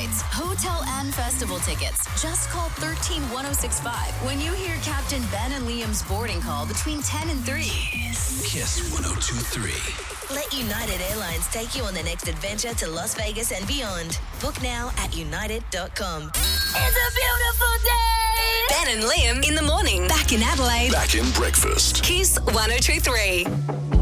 flights, hotel and festival tickets. Just call 131065 when you hear Captain Ben and Liam's boarding call between 10 and 3. Kiss 102.3. Let United Airlines take you on the next adventure to Las Vegas and beyond. Book now at united.com. It's a beautiful day. Ben and Liam in the morning. Back in Adelaide. Back in breakfast. Kiss 102.3.